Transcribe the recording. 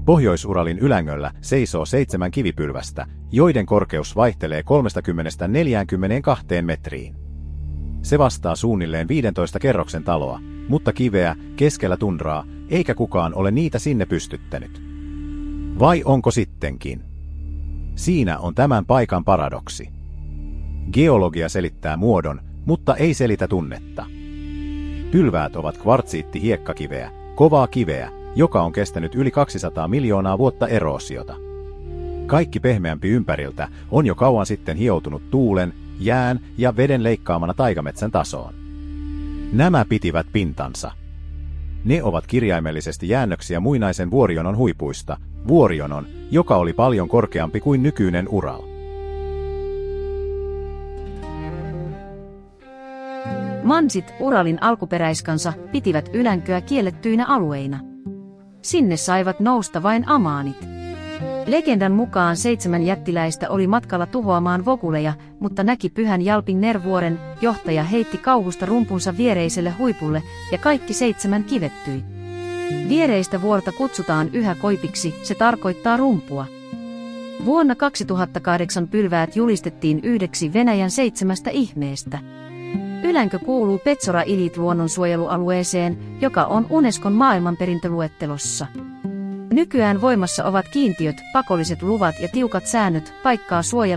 Pohjois-Uralin ylängöllä seisoo 7 kivipylvästä, joiden korkeus vaihtelee 30–42 metriin. Se vastaa suunnilleen 15 kerroksen taloa, mutta kiveä keskellä tundraa, eikä kukaan ole niitä sinne pystyttänyt. Vai onko sittenkin? Siinä on tämän paikan paradoksi. Geologia selittää muodon, mutta ei selitä tunnetta. Pylväät ovat kvartsiitti-hiekkakiveä, kovaa kiveä, joka on kestänyt yli 200 miljoonaa vuotta eroosiota. Kaikki pehmeämpi ympäriltä on jo kauan sitten hioutunut tuulen, jään ja veden leikkaamana taikametsän tasoon. Nämä pitivät pintansa. Ne ovat kirjaimellisesti jäännöksiä muinaisen vuorionon huipuista, vuorionon, joka oli paljon korkeampi kuin nykyinen Ural. Mansit, Uralin alkuperäiskansa, pitivät ylänköä kiellettyinä alueina. Sinne saivat nousta vain amaanit. Legendan mukaan 7 jättiläistä oli matkalla tuhoamaan vokuleja, mutta näki Pyhän Jalping-Ner-vuoren, johtaja heitti kauhusta rumpunsa viereiselle huipulle ja kaikki 7 kivettyi. Viereistä vuorta kutsutaan yhä koipiksi, se tarkoittaa rumpua. Vuonna 2008 pylväät julistettiin yhdeksi Venäjän 7 ihmeestä. Ylänkö kuuluu Petsora-Ilit-luonnonsuojelualueeseen, joka on Unescon maailmanperintöluettelossa. Nykyään voimassa ovat kiintiöt, pakolliset luvat ja tiukat säännöt paikkaa suojella